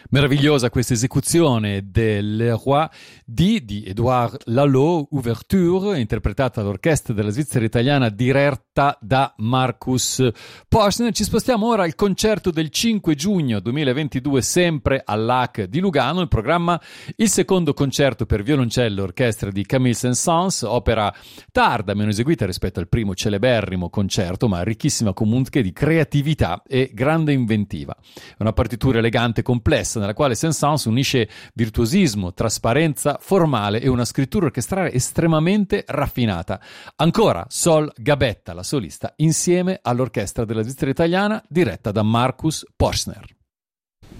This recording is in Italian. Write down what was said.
Meravigliosa questa esecuzione del Roi di Édouard Lalo, Ouverture, interpretata all'orchestra della Svizzera italiana diretta da Markus Poschner. Ci spostiamo ora al concerto del 5 giugno 2022, sempre all'AC di Lugano. Il programma: il secondo concerto per violoncello e orchestra di Camille Saint-Saëns, opera tarda, meno eseguita rispetto al primo celeberrimo concerto, ma ricchissima comunque di creatività e grande inventiva. È una partitura elegante e complessa, nella quale Saint-Saëns unisce virtuosismo, trasparenza formale e una scrittura orchestrale estremamente raffinata. Ancora Sol Gabetta, la solista, insieme all'orchestra della Svizzera italiana diretta da Markus Poschner.